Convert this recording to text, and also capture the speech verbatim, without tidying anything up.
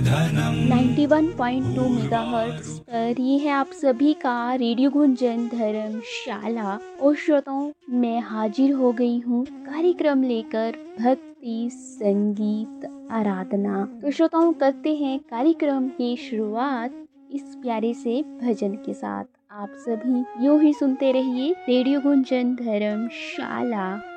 Ninety one point two megahertz पर ये है आप सभी का रेडियो गुंजन धर्मशाला। और श्रोताओं, मैं हाजिर हो गई हूँ कार्यक्रम लेकर, भक्ति संगीत आराधना। तो श्रोताओं, करते हैं कार्यक्रम की शुरुआत इस प्यारे से भजन के साथ। आप सभी यूं ही सुनते रहिए रेडियो गुंजन धर्मशाला।